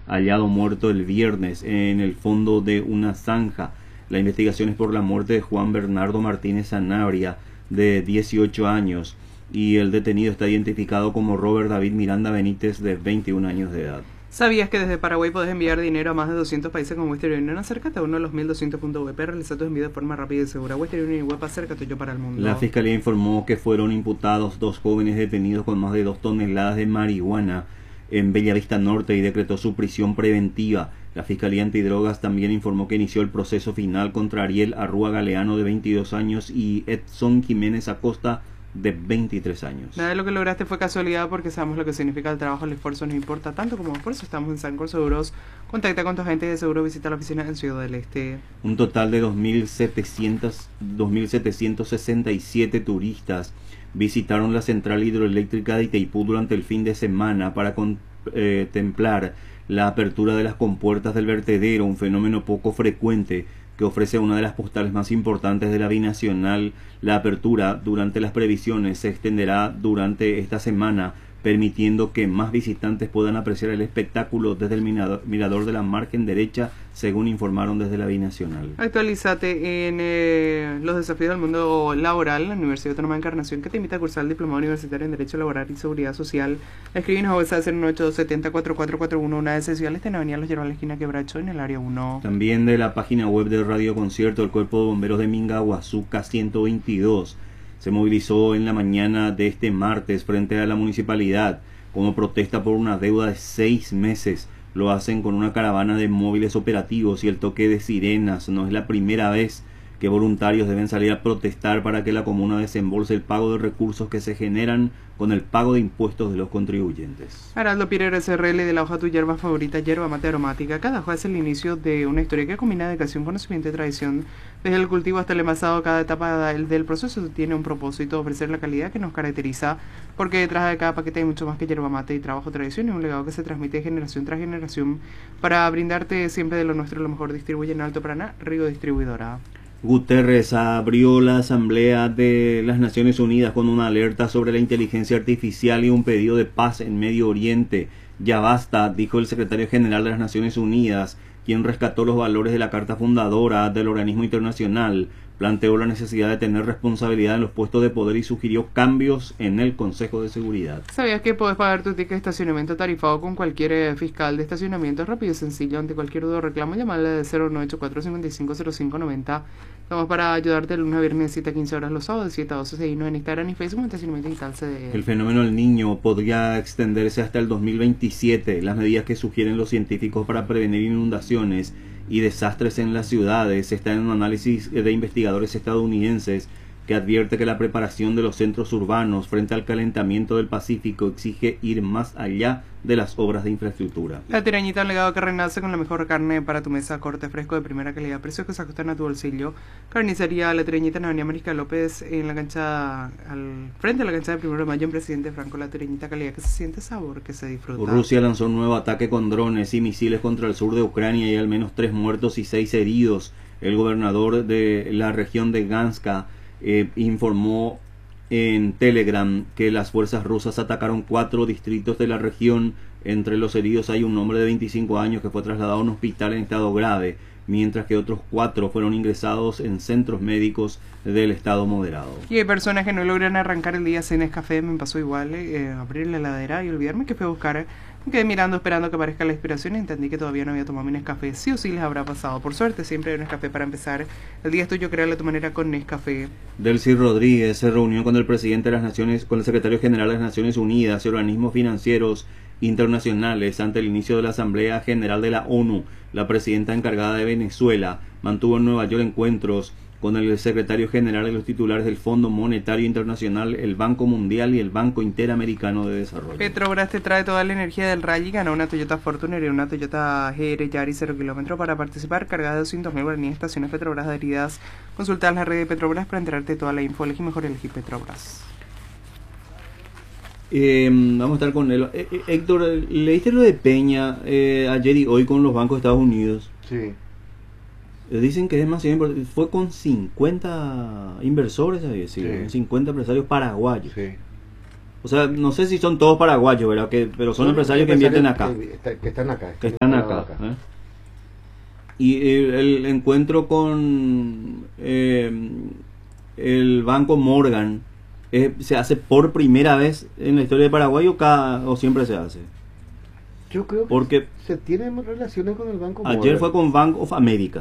hallado muerto el viernes en el fondo de una zanja. La investigación es por la muerte de Juan Bernardo Martínez Sanabria, de 18 años, y el detenido está identificado como Robert David Miranda Benítez, de 21 años de edad. ¿Sabías que desde Paraguay podés enviar dinero a más de 200 países con Western Union? Acércate a uno de los 1200.vp, realiza tus envíos de forma rápida y segura. Western Union y Web, acércate yo para el mundo. La Fiscalía informó que fueron imputados 2 jóvenes detenidos con más de 2 toneladas de marihuana en Bellavista Norte y decretó su prisión preventiva. La Fiscalía Antidrogas también informó que inició el proceso final contra Ariel Arrúa Galeano, de 22 años, y Edson Jiménez Acosta, de 23 años. Nada de lo que lograste fue casualidad, porque sabemos lo que significa el trabajo, el esfuerzo nos importa tanto como por eso estamos en Sancor Seguros. Contacta con tu agente de seguro, visita la oficina en Ciudad del Este. Un total de 2.767 turistas visitaron la central hidroeléctrica de Itaipú durante el fin de semana para contemplar la apertura de las compuertas del vertedero, un fenómeno poco frecuente que ofrece una de las postales más importantes de la binacional. La apertura durante las previsiones se extenderá durante esta semana, permitiendo que más visitantes puedan apreciar el espectáculo desde el mirador de la margen derecha, según informaron desde la binacional. Actualízate en los desafíos del mundo laboral. La Universidad Autónoma de Encarnación, que te invita a cursar el diplomado universitario en Derecho Laboral y Seguridad Social. Escríbenos a WhatsApp 098704441, una de sesiones en Avenida Los Hierros, la esquina Quebracho, en el área 1. También de la página web de Radio Concierto, el Cuerpo de Bomberos de Mingaguazú, K122, se movilizó en la mañana de este martes frente a la municipalidad como protesta por una deuda de 6 meses. Lo hacen con una caravana de móviles operativos y el toque de sirenas. No es la primera vez que voluntarios deben salir a protestar para que la comuna desembolse el pago de recursos que se generan con el pago de impuestos de los contribuyentes. Araldo Piedra SRL, de la hoja tu hierba favorita, hierba mate aromática. Cada hoja es el inicio de una historia que combina dedicación, conocimiento y tradición. Desde el cultivo hasta el envasado, cada etapa del proceso tiene un propósito: ofrecer la calidad que nos caracteriza, porque detrás de cada paquete hay mucho más que hierba mate y trabajo, tradición y un legado que se transmite generación tras generación para brindarte siempre de lo nuestro, lo mejor. Distribuye en Alto Paraná, Río Distribuidora. Guterres abrió la Asamblea de las Naciones Unidas con una alerta sobre la inteligencia artificial y un pedido de paz en Medio Oriente. Ya basta, dijo el secretario general de las Naciones Unidas, quien rescató los valores de la Carta Fundadora del organismo internacional, planteó la necesidad de tener responsabilidad en los puestos de poder y sugirió cambios en el Consejo de Seguridad. ¿Sabías que puedes pagar tu ticket de estacionamiento tarifado con cualquier fiscal de estacionamiento? Es rápido y sencillo. Ante cualquier duda o reclamo, llamale de 0984-550590. Estamos para ayudarte de lunes a viernes, 7 a 15 horas, los sábados de 7 a 12. Seguimos en Instagram y Facebook, Estacionamiento Digital CDE. El fenómeno del Niño podría extenderse hasta el 2027. Las medidas que sugieren los científicos para prevenir inundaciones y desastres en las ciudades están en un análisis de investigadores estadounidenses que advierte que la preparación de los centros urbanos frente al calentamiento del Pacífico exige ir más allá de las obras de infraestructura. La Tirañita, un legado que renace con la mejor carne para tu mesa, corte fresco de primera calidad, precios que se ajustan a tu bolsillo. Carnicería La Tirañita en Avenida Mariscal López, en la cancha, al frente de la cancha de 1 de Mayo, en Presidente Franco. La Tirañita, calidad que se siente, sabor que se disfruta. Rusia lanzó un nuevo ataque con drones y misiles contra el sur de Ucrania y hay al menos 3 muertos y 6 heridos. El gobernador de la región de Ganska informó en Telegram que las fuerzas rusas atacaron 4 distritos de la región. Entre los heridos hay un hombre de 25 años que fue trasladado a un hospital en estado grave, mientras que otros 4 fueron ingresados en centros médicos del estado moderado. Y hay personas que no logran arrancar el día sin Nescafé. Me pasó igual, abrir la heladera y olvidarme que fui a buscar. Me quedé mirando esperando que aparezca la inspiración y entendí que todavía no había tomado mi Nescafé. Sí o sí les habrá pasado. Por suerte siempre hay un Nescafé para empezar. El día es tuyo, créalo a tu manera con Nescafé. Delcy Rodríguez se reunió con el presidente de las Naciones, con el secretario general de las Naciones Unidas y organismos financieros internacionales ante el inicio de la Asamblea General de la ONU. La presidenta encargada de Venezuela mantuvo en Nueva York encuentros con el secretario general y los titulares del Fondo Monetario Internacional, el Banco Mundial y el Banco Interamericano de Desarrollo. Petrobras te trae toda la energía del Rally. Ganó una Toyota Fortuner y una Toyota GR Yaris 0 km para participar, cargada de 200.000 guaraníes. Estaciones Petrobras adheridas. Consulta la red de Petrobras para enterarte de toda la info. Elegí mejor, elegí Petrobras. Vamos a estar con él. Héctor, ¿leíste lo de Peña ayer y hoy con los bancos de Estados Unidos? Sí. Dicen que es demasiado importante. Fue con 50 inversores, ¿sabes? Sí. 50 empresarios paraguayos. Sí. O sea, no sé si son todos paraguayos, ¿verdad? Pero son empresarios que invierten acá. Que están acá. Que están acá. vaca. Y el encuentro con el Banco Morgan se hace por primera vez en la historia de Paraguay o siempre se hace. Yo creo que porque se tienen relaciones con el Banco ayer Morgan. fue con Bank of America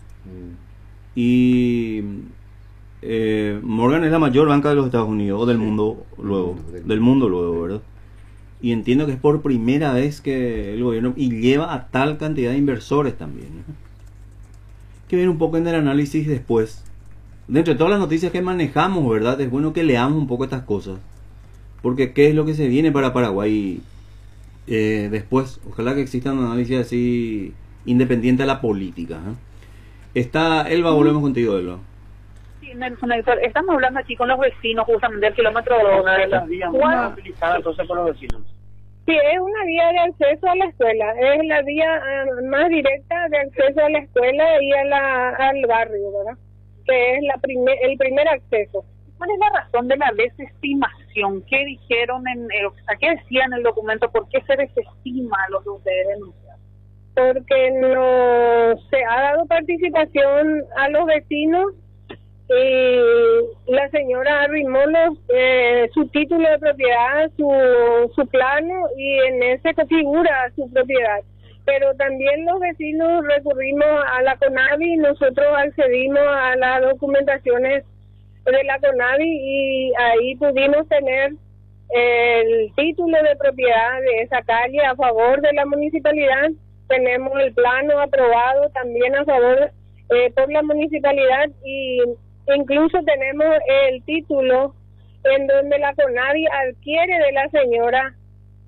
y Morgan es la mayor banca de los Estados Unidos o del mundo luego, ¿verdad? Y entiendo que es por primera vez que el gobierno y lleva a tal cantidad de inversores también, ¿no? Que ver un poco en el análisis después. De entre todas las noticias que manejamos, ¿verdad? Es bueno que leamos un poco estas cosas. Porque qué es lo que se viene para Paraguay después. Ojalá que exista un análisis así independiente de la política, ¿eh? Está Elba, volvemos contigo, Elba. Sí, Nelson, estamos hablando aquí con los vecinos justamente del kilómetro 2. Una de las vías más utilizadas entonces por los vecinos. Sí, es una vía de acceso a la escuela, es la vía más directa de acceso a la escuela y al barrio, ¿verdad? Que es el primer acceso. ¿Cuál es la razón de la desestimación? ¿Qué dijeron qué decía en el documento? ¿Por qué se desestima lo que ustedes denuncian? Porque no se ha dado participación a los vecinos y la señora arrimó su título de propiedad, su plano, y en ese configura su propiedad. Pero también los vecinos recurrimos a la CONAVI y nosotros accedimos a las documentaciones de la CONAVI y ahí pudimos tener el título de propiedad de esa calle a favor de la municipalidad. Tenemos el plano aprobado también a favor por la municipalidad y incluso tenemos el título en donde la CONAVI adquiere de la señora,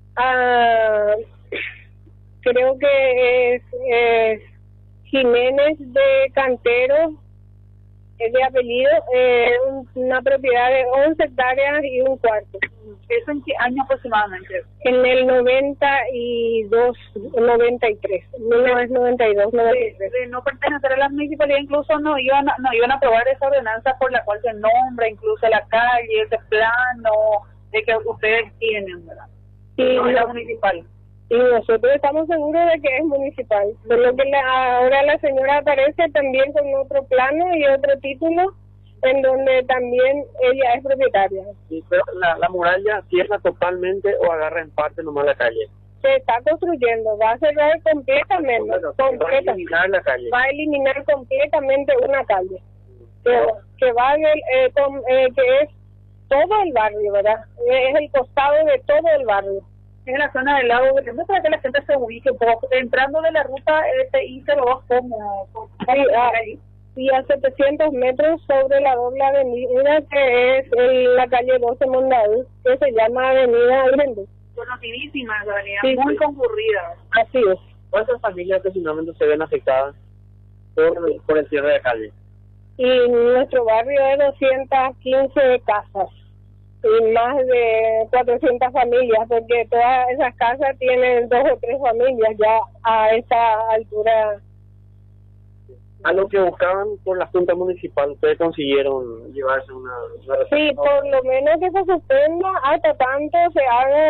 creo que es Jiménez de Cantero, es de apellido, una propiedad de 11 hectáreas y un cuarto. ¿Eso en qué año aproximadamente? En el 92, 93, 1992, 93. De no pertenecer a la municipalidad incluso no iban a aprobar esa ordenanza por la cual se nombra incluso la calle, ese plano de que ustedes tienen, ¿verdad? Sí, no es la municipal. Y nosotros estamos seguros de que es municipal. Por lo que ahora la señora aparece también con otro plano y otro título en donde también ella es propietaria. Sí, pero la muralla cierra totalmente o agarra en parte nomás la calle. Se está construyendo, va a cerrar completamente. Va a eliminar la calle. Va a eliminar completamente una calle. Que va que es todo el barrio, ¿verdad? Es el costado de todo el barrio. Es la zona del lago, para que la gente se ubique un poco. Entrando de la ruta I-02 y a 700 metros sobre la doble avenida que es la calle 12 Mondaú, que se llama Avenida Grande. Conocidísima la avenida, sí, muy sí, concurrida. Así es. ¿Cuántas familias que finalmente se ven afectadas por el cierre de calle? Y nuestro barrio es 215 casas y más de 400 familias, porque todas esas casas tienen 2 o 3 familias ya a esa altura. A lo que buscaban por la Junta Municipal, ¿ustedes consiguieron llevarse una Sí, por lo menos que se suspenda hasta tanto se haga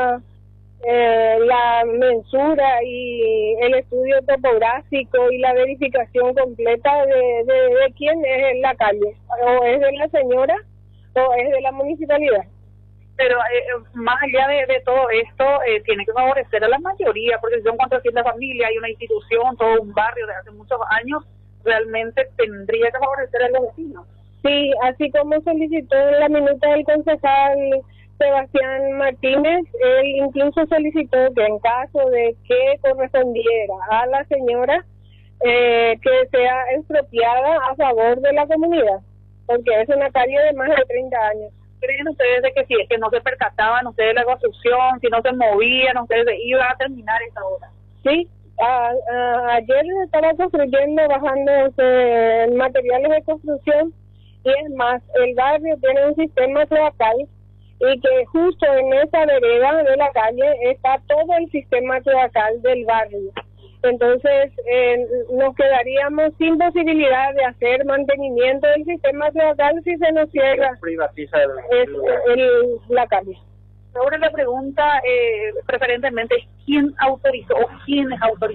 la mensura y el estudio topográfico y la verificación completa de quién es la calle, o es de la señora o es de la municipalidad. Pero más allá de todo esto, tiene que favorecer a la mayoría, porque si son 400 familias, hay una institución, todo un barrio de hace muchos años, realmente tendría que favorecer a los vecinos. Sí, así como solicitó en la minuta del concejal Sebastián Martínez, él incluso solicitó que en caso de que correspondiera a la señora, que sea expropiada a favor de la comunidad, porque es una calle de más de 30 años. ¿Creen ustedes de que si es que no se percataban ustedes de la construcción, si no se movían, ustedes iban a terminar esa obra? Sí, ayer estaba construyendo, bajando materiales de construcción, y es más, el barrio tiene un sistema cloacal y que justo en esa vereda de la calle está todo el sistema cloacal del barrio. Entonces nos quedaríamos sin posibilidad de hacer mantenimiento del sistema cloacal si se nos cierra privatiza la calle. Ahora la pregunta preferentemente es ¿quién autorizó o quiénes autorizaron